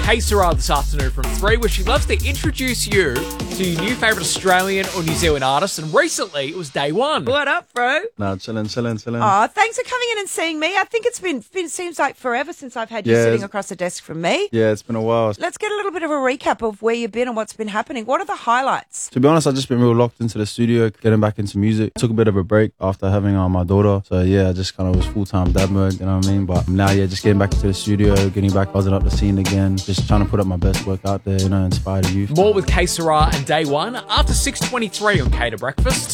Sarah this afternoon from 3, where she loves to introduce you to your new favourite Australian or New Zealand artist, and recently it was Day One. What up, bro? No, chilling. Oh, thanks for coming in and seeing me. I think it's been seems like forever since I've had you sitting across the desk from me. Yeah, it's been a while. Let's get a little bit of a recap of where you've been and what's been happening. What are the highlights? To be honest, I've just been real locked into the studio, getting back into music. Took a bit of a break after having my daughter. So yeah, I just kind of was full-time dad mode, you know what I mean? But now, yeah, just getting back into the studio, getting back, buzzing up the scene again, just trying to put up my best work out there, you know, inspire the youth. More with Sarah and Day One after 6:23 on Cater Breakfast.